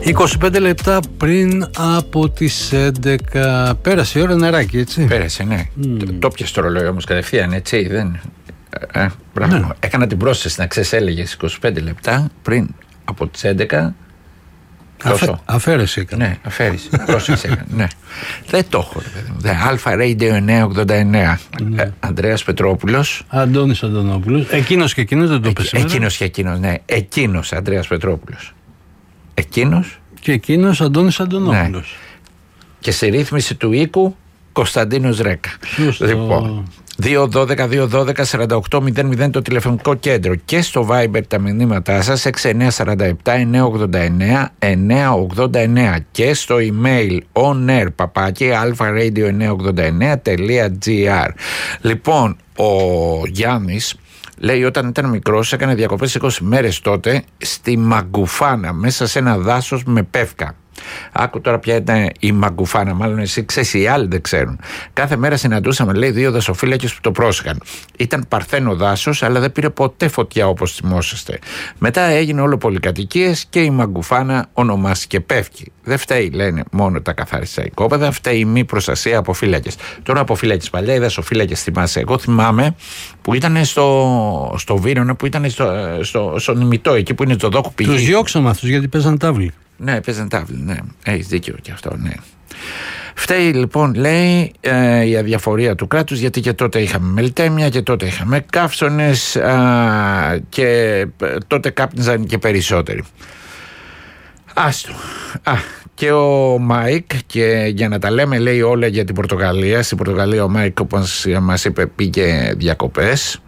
25 λεπτά πριν από τις 11. Πέρασε η ώρα, νεράκι, έτσι. Πέρασε, ναι. Το πιες το ρολόι όμως κατευθείαν, έτσι, δεν. Μπράβο. Ναι. Έκανα την πρόσθεση να ξέρεις, έλεγες 25 λεπτά πριν από τις 11. Αφαίρεση έκανα. Ναι, αφαίρεση. Πρόσθεση έκανα. Ναι. Δεν το έχω, ρε παιδί μου. Αλφα Radio 989. Ανδρέας Πετρόπουλος. Αντώνης Αντωνόπουλος. Εκείνος και εκείνος, δεν το πες σήμερα. Εκείνος και εκείνος, ναι. Εκείνος Ανδρέας Πετρόπουλος. Εκείνος. Και εκείνος Αντώνης Αντωνόπουλος. Ναι. Και στη ρύθμιση του οίκου Κωνσταντίνος Ρέκα. Λοιπόν, 2-12-212-48-00 το τηλεφωνικό κέντρο και στο Viber τα μηνύματά σας 6947-989-989 και στο email onair@alfaradio989.gr. Λοιπόν, ο Γιάννης λέει όταν ήταν μικρός έκανε διακοπές 20 μέρες τότε στη Μαγκουφάνα μέσα σε ένα δάσος με πεύκα. Άκου τώρα ποια ήταν η Μαγκουφάνα, μάλλον εσύ ξέρεις, οι άλλοι δεν ξέρουν. Κάθε μέρα συναντούσαμε, λέει, 2 δασοφύλακες που το πρόσεχαν. Ήταν παρθένο δάσος, αλλά δεν πήρε ποτέ φωτιά όπως θυμόσαστε. Μετά έγινε όλο πολυκατοικίες και η Μαγκουφάνα ονομάστηκε Πεύκη. Δεν φταίει, λένε, μόνο τα καθάριστα οικόπεδα, φταίει η μη προστασία από φύλακες. Τώρα από φύλακες παλιά, οι δασοφύλακες θυμάσαι. Εγώ θυμάμαι που ήταν στο Βύρωνα, που ήταν στον Ημιτό, εκεί που είναι το δόκου πηγή. Τους διώξαμε αυτούς γιατί παίζαν τάβλη. Ναι, παίζαν τάβλη, ναι. Έχεις δίκιο και αυτό, ναι. Φταίει λοιπόν, λέει, η αδιαφορία του κράτους, γιατί και τότε είχαμε μελτέμια και τότε είχαμε καύσονες και τότε κάπνιζαν και περισσότεροι. Άστο. Και ο Μάικ, και για να τα λέμε, λέει, όλα για την Πορτογαλία. Στην Πορτογαλία ο Μάικ, όπως μας είπε, πήγε διακοπές.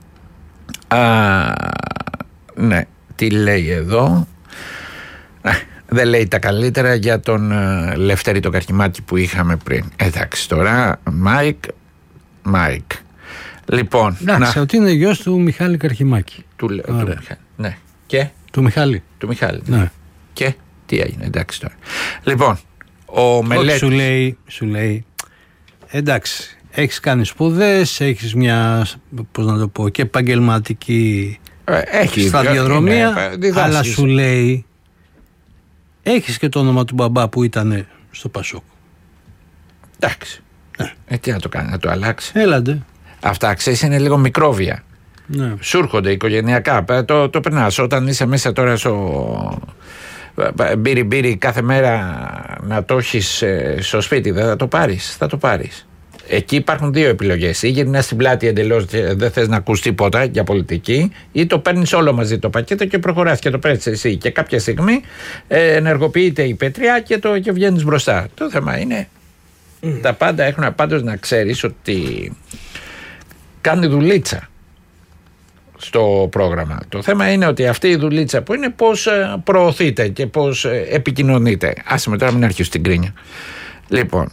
Ναι, τι λέει εδώ. Δεν λέει τα καλύτερα για τον Λευτέρη το Καρχημάκη που είχαμε πριν. Εντάξει τώρα, Μάικ. Λοιπόν. Εντάξει, ότι είναι γιος του Μιχάλη Καρχημάκη. Του Μιχάλη. Ναι. Και. Του Μιχάλη. Ναι. Και τι έγινε, εντάξει τώρα. Λοιπόν, ο Μελέτης. Σου λέει, εντάξει, έχεις κάνει σπουδές, έχεις μια, πώς να το πω, και επαγγελματική σταδιοδρομία, αλλά σου λέει, έχεις και το όνομα του μπαμπά που ήταν στο Πασόκ. Εντάξει. Τι να το κάνει, να το αλλάξει. Έλατε. Αυτά, ξέρεις, είναι λίγο μικρόβια. Ναι. Σου έρχονται οικογενειακά. Το περνάς. Όταν είσαι μέσα τώρα στο μπύρι κάθε μέρα να το έχεις στο σπίτι, δεν θα το πάρεις. Θα το πάρεις. Εκεί υπάρχουν δύο επιλογές. Ή γυρνάς στην πλάτη εντελώς, δεν θες να ακούς τίποτα για πολιτική, ή το παίρνεις όλο μαζί το πακέτο και προχωράς και το παίρνεις εσύ. Και κάποια στιγμή ενεργοποιείται η πέτρια και βγαίνεις μπροστά. Το θέμα είναι τα πάντα έχουν, πάντως να ξέρεις ότι κάνει δουλίτσα στο πρόγραμμα. Το θέμα είναι ότι αυτή η δουλίτσα που είναι πώς προωθείτε και πώς επικοινωνείτε. Άσε με τώρα, μην αρχίσω την κρίνια. Λοιπόν,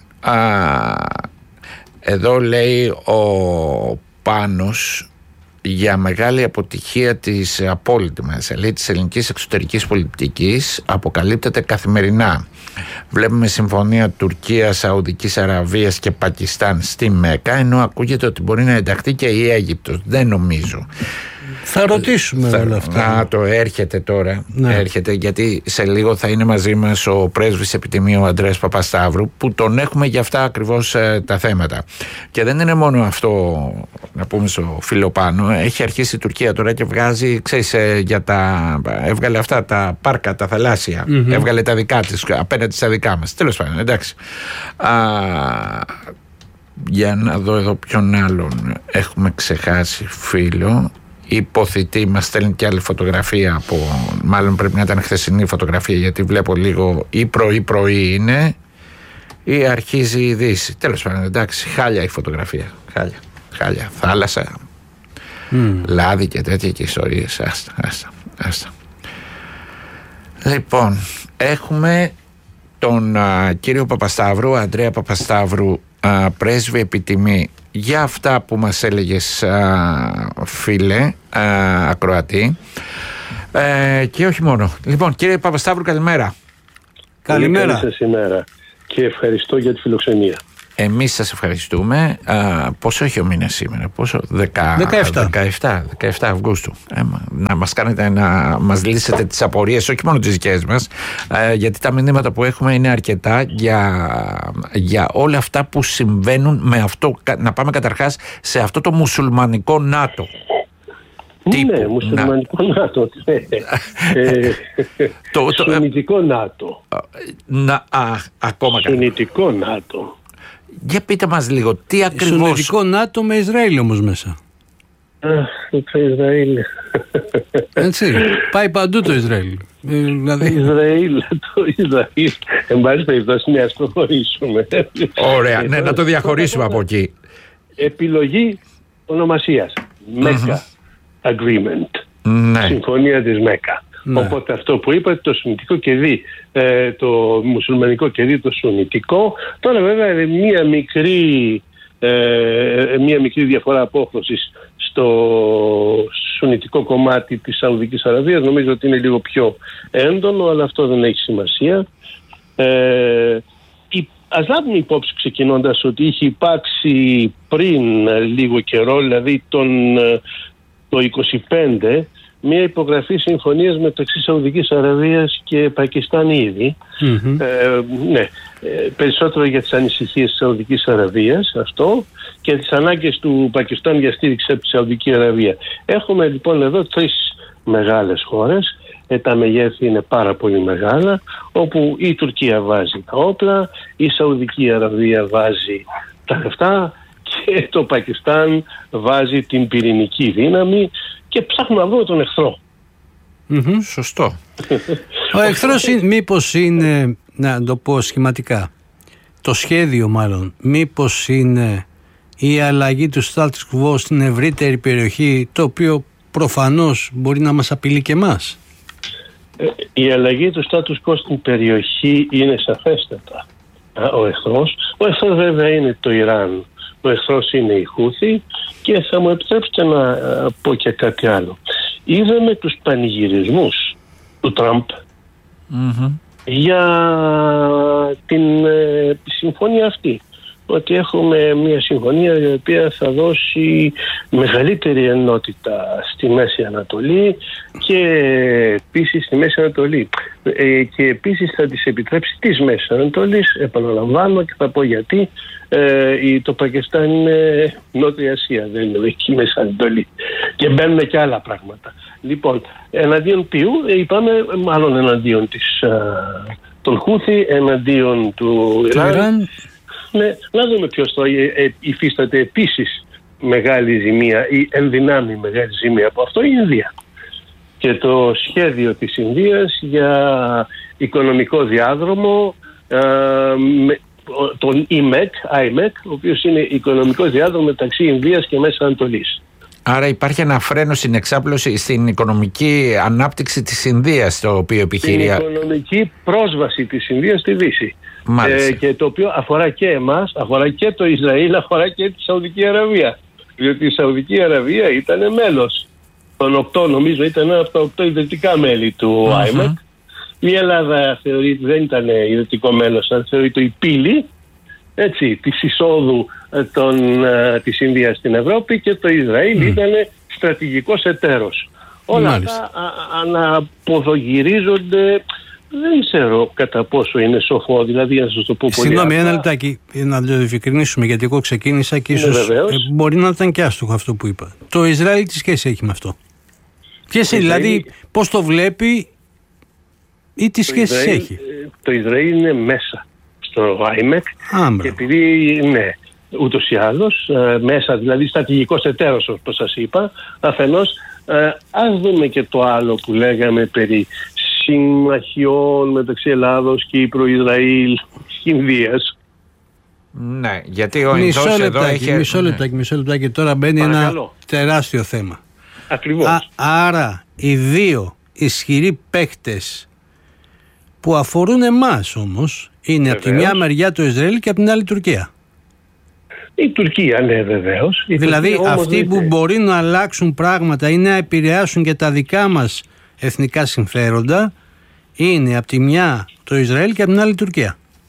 εδώ λέει ο Πάνος για μεγάλη αποτυχία της απόλυτη μας, λέει, της ελληνικής εξωτερικής πολιτικής αποκαλύπτεται καθημερινά. Βλέπουμε συμφωνία Τουρκίας, Σαουδικής Αραβίας και Πακιστάν στη Μέκα, ενώ ακούγεται ότι μπορεί να ενταχθεί και η Αίγυπτος. Δεν νομίζω. Θα ρωτήσουμε όλα αυτά. Το έρχεται τώρα. Ναι. Έρχεται, γιατί σε λίγο θα είναι μαζί μας ο πρέσβης επιτιμίου Ανδρέας Παπασταύρου, που τον έχουμε για αυτά ακριβώς τα θέματα. Και δεν είναι μόνο αυτό, να πούμε στο φίλο Πάνο. Έχει αρχίσει η Τουρκία τώρα και βγάζει, ξέρεις, έβγαλε αυτά τα πάρκα, τα θαλάσσια. Έβγαλε τα δικά της απέναντι στα δικά μας. Τέλος πάντων, εντάξει. Για να δω εδώ ποιον άλλον έχουμε ξεχάσει φίλο. Η υποθητή μας στέλνει και άλλη φωτογραφία μάλλον πρέπει να ήταν χθεσινή φωτογραφία, γιατί βλέπω λίγο ή πρωί είναι ή αρχίζει η δύση. Τέλος πάντων, εντάξει, χάλια η φωτογραφία. Χάλια. Θάλασσα, λάδι και τέτοια και ιστορίες. Άστα. Λοιπόν, έχουμε τον κύριο Παπασταύρου, Ανδρέα Παπασταύρου, πρέσβη επιτιμή, για αυτά που μας έλεγες, φίλε ακροατή, και όχι μόνο. Λοιπόν, κύριε Παπασταύρου, καλημέρα. Καλημέρα σας ημέρα και ευχαριστώ για τη φιλοξενία. Εμείς σας ευχαριστούμε. Πόσο έχει ο μήνας σήμερα? 17 Αυγούστου. Να μας κάνετε να μας λύσετε τις απορίες, όχι μόνο τις δικές μας, γιατί τα μηνύματα που έχουμε είναι αρκετά για όλα αυτά που συμβαίνουν με αυτό. Να πάμε καταρχάς σε αυτό το μουσουλμανικό ΝΑΤΟ. Ναι, μουσουλμανικό ΝΑΤΟ. Σουνιτικό ΝΑΤΟ. Ακόμα Σουνιτικό ΝΑΤΟ. Για πείτε μας λίγο, τι ακριβώς... Σουνιτικό ΝΑΤΟ με Ισραήλ όμως μέσα. Το Ισραήλ. Έτσι, πάει παντού το Ισραήλ. Το Ισραήλ. Εν πάση περιπτώσει, να προχωρήσουμε. Ωραία, ναι, να το διαχωρίσουμε από εκεί. Επιλογή ονομασίας. Μέκα Agreement. Ναι. Συμφωνία της Μέκα. Ναι. Οπότε αυτό που είπατε, το σουνιτικό κεδί, το μουσουλμανικό κεδί, το σουνιτικό. Τώρα βέβαια μία μικρή διαφορά απόχρωσης στο σουνιτικό κομμάτι της Σαουδικής Αραβίας. Νομίζω ότι είναι λίγο πιο έντονο, αλλά αυτό δεν έχει σημασία. Ας λάβουμε υπόψη, ξεκινώντας, ότι είχε υπάρξει πριν λίγο καιρό, δηλαδή το 25, μια υπογραφή συμφωνίας μεταξύ Σαουδικής Αραβίας και Πακιστάν ήδη. Περισσότερο για τις ανησυχίες της Σαουδικής Αραβίας αυτό και τις ανάγκες του Πακιστάν για στήριξη από τη Σαουδική Αραβία. Έχουμε λοιπόν εδώ 3 μεγάλες χώρες. Τα μεγέθη είναι πάρα πολύ μεγάλα, όπου η Τουρκία βάζει τα όπλα, η Σαουδική Αραβία βάζει τα λεφτά και το Πακιστάν βάζει την πυρηνική δύναμη και ψάχνουμε να βρούμε τον εχθρό. Σωστό. Ο εχθρός μήπως είναι, να το πω σχηματικά, το σχέδιο μάλλον, μήπως είναι η αλλαγή του status quo στην ευρύτερη περιοχή, το οποίο προφανώς μπορεί να μας απειλεί και εμάς. Η αλλαγή του status quo στην περιοχή είναι σαφέστατα ο εχθρός. Ο εχθρός βέβαια είναι το Ιράν. Ο εχθρός είναι η Χούθη και θα μου επιτρέψετε να πω και κάτι άλλο. Είδαμε τους πανηγυρισμούς του Τραμπ για την συμφωνία αυτή. Ότι έχουμε μια συμφωνία η οποία θα δώσει μεγαλύτερη ενότητα στη Μέση Ανατολή και επίσης στη Μέση Ανατολή και επίσης θα τις επιτρέψει της Μέσης Ανατολής, επαναλαμβάνω και θα πω γιατί. Το Πακιστάν είναι Νότια Ασία, δεν είναι εκεί Μέση Ανατολή και μπαίνουν και άλλα πράγματα. Λοιπόν, εναντίον ποιου? Είπαμε μάλλον εναντίον των Χούθη, εναντίον του Ιράν. Ναι, να δούμε ποιος θα υφίσταται επίσης μεγάλη ζημία ή ενδυνάμει μεγάλη ζημία από αυτό, η Ινδία. Και το σχέδιο της Ινδίας για οικονομικό διάδρομο, τον IMEC, ο οποίος είναι οικονομικός διάδρομο μεταξύ Ινδίας και Μέσης Ανατολής. Άρα υπάρχει ένα φρένο στην εξάπλωση, στην οικονομική ανάπτυξη της Ινδίας, το οποίο επιχειρεί. Στην οικονομική πρόσβαση της Ινδίας στη Δύση. Και το οποίο αφορά και εμάς, αφορά και το Ισραήλ, αφορά και τη Σαουδική Αραβία. Διότι η Σαουδική Αραβία ήταν μέλος των 8, νομίζω ήταν ένα από τα 8 ιδρυτικά μέλη του IMEC. Η Ελλάδα δεν ήταν ιδρυτικό μέλος, αλλά θεωρείται η πύλη της εισόδου της Ινδίας στην Ευρώπη, και το Ισραήλ ήταν στρατηγικός εταίρος. Όλα αυτά αναποδογυρίζονται. Δεν ξέρω κατά πόσο είναι σοφό, δηλαδή να σας το πω πολύ. Συγγνώμη, ένα λεπτάκι να το διευκρινίσουμε, γιατί εγώ ξεκίνησα και ίσως μπορεί να ήταν και άστοχο αυτό που είπα. Το Ισραήλ τι σχέση έχει με αυτό? Δηλαδή πώς το βλέπει ή τι σχέση έχει? Το Ισραήλ είναι μέσα στο IMEC και επειδή ούτως ή άλλως μέσα, δηλαδή στρατηγικός εταίρος όπως σας είπα, αφενός ας δούμε και το άλλο που λέγαμε περί συμμαχιών μεταξύ Ελλάδος, Κύπρου, Ισραήλ, Ινδίας. Ναι, γιατί ο Ινδός εδώ έχει... Μισό λεπτάκι, τώρα μπαίνει ένα τεράστιο θέμα. Ακριβώς. Άρα οι δύο ισχυροί παίκτες που αφορούν εμάς όμως είναι από τη μια μεριά το Ισραήλ και από την άλλη Τουρκία. Η Τουρκία, ναι, βεβαίως. Δηλαδή αυτοί που μπορεί να αλλάξουν πράγματα ή να επηρεάσουν και τα δικά μας εθνικά συμφέροντα είναι από τη μια το Ισραήλ και από την άλλη Τουρκία.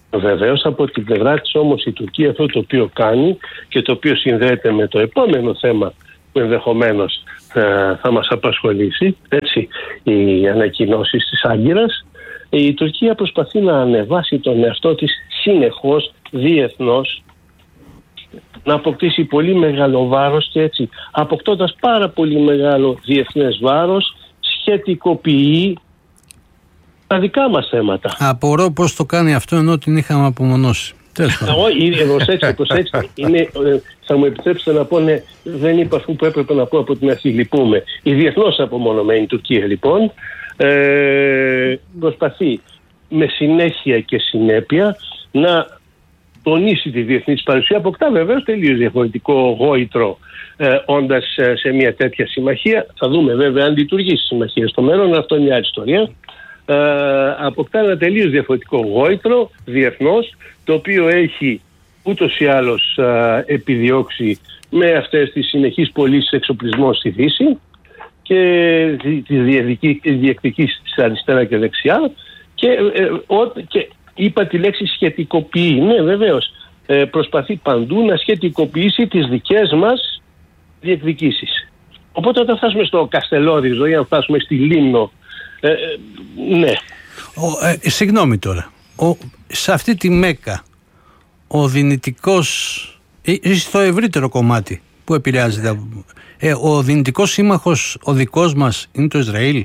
Βεβαίως από την πλευρά της όμως η Τουρκία αυτό το οποίο κάνει και το οποίο συνδέεται με το επόμενο θέμα που ενδεχομένως θα μας απασχολήσει, έτσι, οι ανακοινώσεις της Άγκυρας, η Τουρκία προσπαθεί να ανεβάσει τον εαυτό της συνεχώς διεθνώς, να αποκτήσει πολύ μεγάλο βάρος και έτσι αποκτώντας πάρα πολύ μεγάλο διεθνές βάρος σχετικοποιεί τα δικά μας θέματα. Απορώ πώς το κάνει αυτό ενώ την είχαμε απομονώσει. Προσέξτε, θα μου επιτρέψετε να πω, ναι, δεν είπα αυτό που έπρεπε να πω από την αρχή, λυπούμε. Η διεθνώς απομονωμένη Τουρκία λοιπόν προσπαθεί με συνέχεια και συνέπεια να τονίσει τη διεθνή της παρουσία. Αποκτά βεβαίως τελείως διαφορετικό γόητρο όντας σε μια τέτοια συμμαχία. Θα δούμε βέβαια αν λειτουργήσει η συμμαχία στο μέλλον, αυτό είναι μια άλλη ιστορία. Αποκτά ένα τελείως διαφορετικό γόητρο διεθνώς, το οποίο έχει ούτως ή άλλως επιδιώξει με αυτές τις συνεχείς πωλήσεις εξοπλισμών στη Δύση και τις διεκδικήσεις της αριστερά και δεξιά και είπα τη λέξη σχετικοποιεί. Ναι, βεβαίως προσπαθεί παντού να σχετικοποιήσει τις δικές μας διεκδικήσεις. Οπότε όταν φτάσουμε στο Καστελόριζο ή αν φτάσουμε στη Λίμνο, ναι. Συγγνώμη τώρα. Σε αυτή τη Μέκκα ο δυνητικός ή στο ευρύτερο κομμάτι που επηρεάζεται, ο δυνητικός σύμμαχος ο δικός μας είναι το Ισραήλ?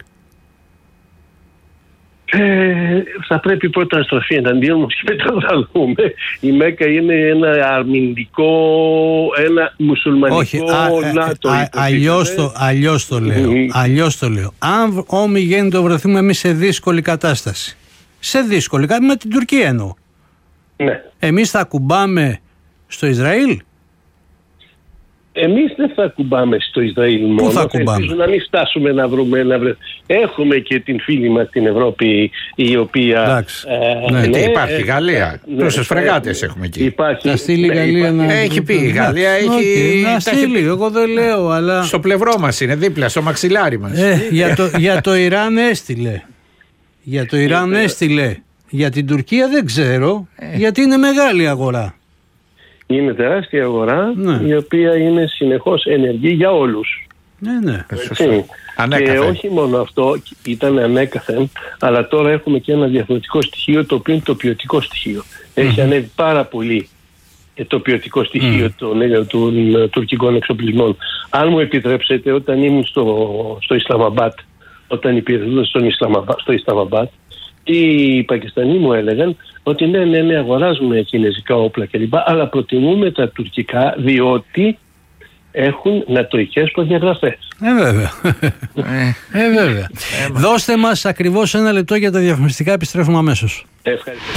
Θα πρέπει πρώτα να στραφεί εναντίον μας και μετά θα δούμε. Η Μέκκα είναι ένα αρμηνικό, ένα μουσουλμανικό ΝΑΤΟ. Αλλιώς το λέω. Αν ομιγέννητο βρεθούμε εμείς σε δύσκολη κατάσταση, με την Τουρκία εννοώ, ναι, εμείς θα ακουμπάμε στο Ισραήλ? Εμείς δεν θα ακουμπάμε στο Ισραήλ μόνο. Πού θα ακουμπάμε? Να μην φτάσουμε να βρούμε. Έχουμε και την φίλη μας στην Ευρώπη, η οποία. Υπάρχει η Γαλλία. Τόσες φρεγάτες έχουμε εκεί. Θα στείλει η Γαλλία να. Έχει πει η Γαλλία. Να στείλει, εγώ δεν λέω, αλλά. Στο πλευρό μας είναι, δίπλα, στο μαξιλάρι μας. Για το Ιράν έστειλε. Για την Τουρκία δεν ξέρω, γιατί είναι μεγάλη αγορά. Είναι τεράστια αγορά, η οποία είναι συνεχώς ενεργή για όλους. Ναι. Και όχι μόνο αυτό, ήταν ανέκαθεν, αλλά τώρα έχουμε και ένα διαφορετικό στοιχείο, το οποίο είναι το ποιοτικό στοιχείο. Έχει ανέβει πάρα πολύ το ποιοτικό στοιχείο των τουρκικών εξοπλισμών. Αν μου επιτρέψετε, όταν ήμουν στο Ισλαμαμπάτ, όταν υπηρετούσα στο Ισλαμαμπάτ, οι Πακιστανοί μου έλεγαν ότι ναι, αγοράζουμε κινέζικα όπλα κλπ. Αλλά προτιμούμε τα τουρκικά διότι έχουν νατοικές προδιαγραφές. Βέβαια. Δώστε μας ακριβώς 1 λεπτό για τα διαφημιστικά, επιστρέφουμε αμέσως. Ευχαριστώ.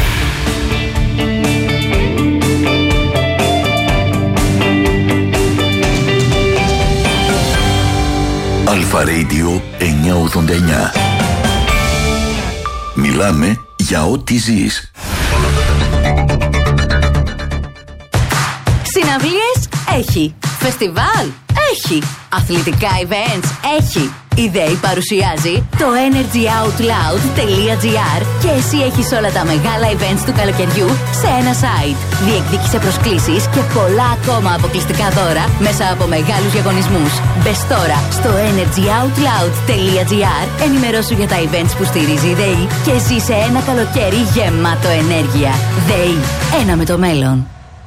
Αλφα Radio 989. Μιλάμε για ό,τι ζεις. Συναυλίες έχει. Φεστιβάλ έχει. Αθλητικά events έχει. Η ΔΕΗ παρουσιάζει το energyoutloud.gr και εσύ έχεις όλα τα μεγάλα events του καλοκαιριού σε ένα site. Διεκδίκησε προσκλήσεις και πολλά ακόμα αποκλειστικά δώρα μέσα από μεγάλους διαγωνισμούς. Μπες τώρα στο energyoutloud.gr, ενημερώσου για τα events που στηρίζει η ΔΕΗ και ζήσε ένα καλοκαίρι γεμάτο ενέργεια. ΔΕΗ, ένα με το μέλλον.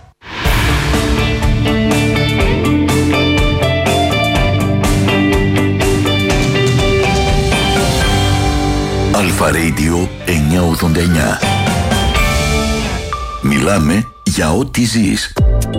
Αλφα Radio 989. Μιλάμε για ό,τι ζεις.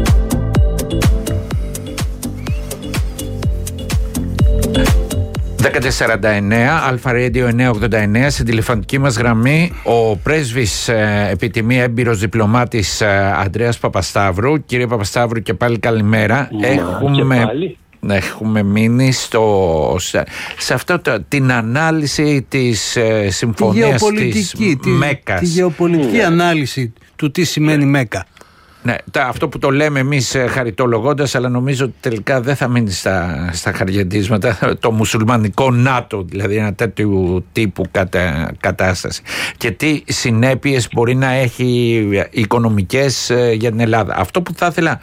Αλφα Radio 989. Στην τηλεφωνική μας γραμμή ο πρέσβης επιτιμή έμπειρος διπλωμάτης Ανδρέας Παπασταύρου. Κύριε Παπασταύρου, και πάλι καλημέρα. Έχουμε μείνει σε αυτό την ανάλυση της συμφωνίας της Μέκκας. Τη γεωπολιτική ανάλυση του τι σημαίνει Μέκκα. Ναι, αυτό που το λέμε εμείς χαριτολογώντας, αλλά νομίζω ότι τελικά δεν θα μείνει στα χαριεντίσματα, το μουσουλμανικό ΝΑΤΟ, δηλαδή ένα τέτοιου τύπου κατάσταση. Και τι συνέπειες μπορεί να έχει οικονομικές για την Ελλάδα. Αυτό που θα ήθελα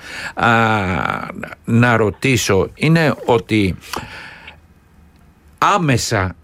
να ρωτήσω είναι ότι άμεσα